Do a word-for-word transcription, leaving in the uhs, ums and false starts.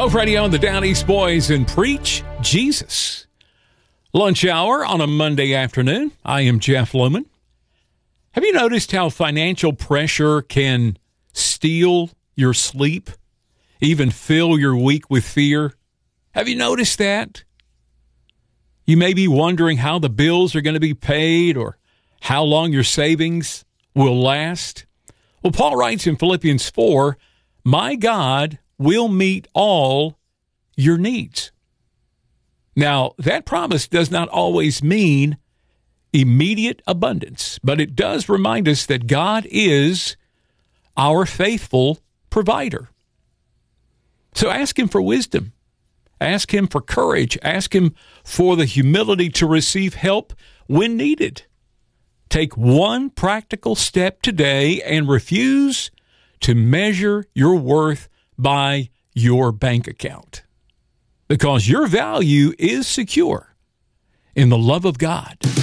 Hope Radio and the Down East Boys and Preach Jesus. Lunch hour on a Monday afternoon. I am Jeff Lumen. Have you noticed how financial pressure can steal your sleep, even fill your week with fear? Have you noticed that? You may be wondering how the bills are going to be paid or how long your savings will last. Well, Paul writes in Philippians four, "My God will meet all your needs." Now, that promise does not always mean immediate abundance, but it does remind us that God is our faithful provider. So ask Him for wisdom. Ask Him for courage. Ask Him for the humility to receive help when needed. Take one practical step today and refuse to measure your worth by your bank account, because your value is secure in the love of God.